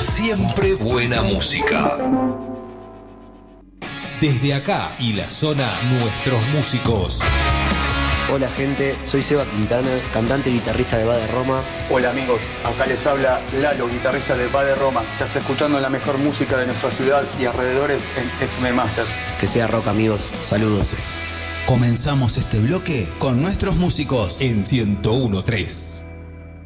Siempre buena música. Desde acá y la zona, nuestros músicos. Hola gente, soy Seba Quintana, cantante y guitarrista de Bade Roma. Hola amigos, acá les habla Lalo, guitarrista de Bade Roma. Estás escuchando la mejor música de nuestra ciudad y alrededores en FM Masters. Que sea rock amigos, saludos. Comenzamos este bloque con nuestros músicos en 101.3.